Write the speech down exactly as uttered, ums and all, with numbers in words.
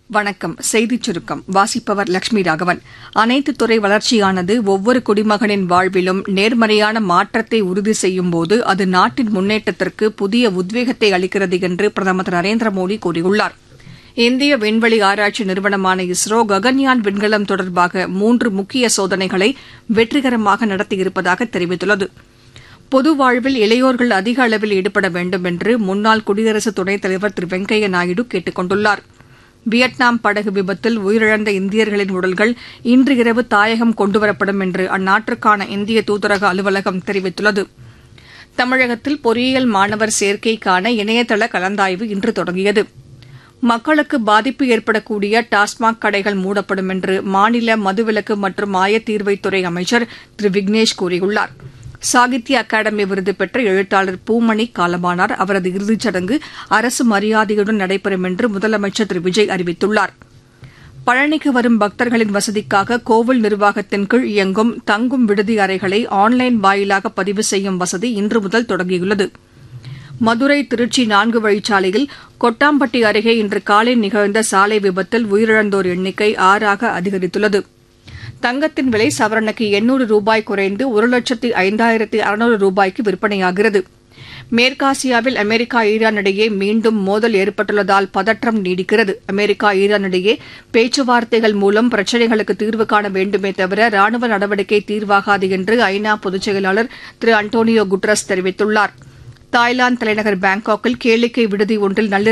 வணக்கம். செய்திச் சுருக்கம் வாசிப்பவர் லட்சுமி ராகவன். அனைத்து துறை வளர்ச்சியானது ஒவ்வொரு குடிமகனின் வாழ்விலும் நேர்மறையான மாற்றத்தை உறுதி செய்யும்போது அது நாட்டின் முன்னேற்றத்திற்கு புதிய உத்வேகத்தை அளிக்கிறது என்று பிரதமர் திரு நரேந்திர மோடி கூறியுள்ளார். இந்திய விண்வெளி ஆராய்ச்சி நிறுவனமான இஸ்ரோ ககன்யான் விண்கலம் தொடர்பாக மூன்று முக்கிய சோதனைகளை வெற்றிகரமாக நடத்தியிருப்பதாக தெரிவித்துள்ளது. பொது வாழ்வில் இளையோர்கள் அதிக அளவில் ஈடுபட வேண்டும் என்று முன்னாள் குடியரசு துணைத் தலைவர் திரு வெங்கையா நாயுடு கேட்டுக் கொண்டுள்ளார். வியட்நாம் படகு விபத்தில் உயிரிழந்த இந்தியர்களின் உடல்கள் இன்று இரவு தாயகம் கொண்டுவரப்படும் என்று அந்நாட்டிற்கான இந்திய தூதரக அலுவலகம் தெரிவித்துள்ளது. தமிழகத்தில் பொறியியல் மாணவர் சேர்க்கைக்கான இணையதள கலந்தாய்வு இன்று தொடங்கியது. மக்களுக்கு பாதிப்பு ஏற்படக்கூடிய டாஸ்மாக் கடைகள் மூடப்படும் என்று மாநில மதுவிலக்கு மற்றும் ஆயத்தீர்வைத்துறை அமைச்சர் திரு விக்னேஷ் கூறியுள்ளார். சாகித்ய அகாடமி விருது பெற்ற எழுத்தாளர் பூமணி காலமானார். அவரது இறுதிச் சடங்கு அரசு மரியாதையுடன் நடைபெறும் என்று முதலமைச்சர் திரு விஜய் அறிவித்துள்ளார். பழனிக்கு வரும் பக்தர்களின் வசதிக்காக கோவில் நிர்வாகத்தின் கீழ் இயங்கும் தங்கும் விடுதி அறைகளை ஆன்லைன் வாயிலாக பதிவு செய்யும் வசதி இன்று முதல் தொடங்கியுள்ளது. மதுரை திருச்சி நான்கு வழிச்சாலையில் கொட்டாம்பட்டி அருகே இன்று காலை நிகழ்ந்த சாலை விபத்தில் உயிரிழந்தோர் எண்ணிக்கை ஆறாக அதிகரித்துள்ளது. தங்கத்தின் விலை சவரனுக்கு எண்ணூறு ரூபாய் குறைந்து ஒரு லட்சத்து ஐந்தாயிரத்து அறுநூறு ரூபாய்க்கு விற்பனையாகிறது. மேற்காசியாவில் அமெரிக்கா ஈரான் இடையே மீண்டும் மோதல் ஏற்பட்டுள்ளதால் பதற்றம் நீடிக்கிறது. அமெரிக்கா ஈரான் இடையே பேச்சுவார்த்தைகள் மூலம் பிரச்சினைகளுக்கு தீர்வு காண வேண்டுமே தவிர ராணுவ நடவடிக்கை தீர்வாகாது என்று ஐநா பொதுச் செயலாளர் திரு அண்டோனியோ குட்ரஸ் தெரிவித்துள்ளார். தாய்லாந்து தலைநகர் பாங்காக்கில் கேளிக்கை விடுதி ஒன்றில் நள்ளிரவு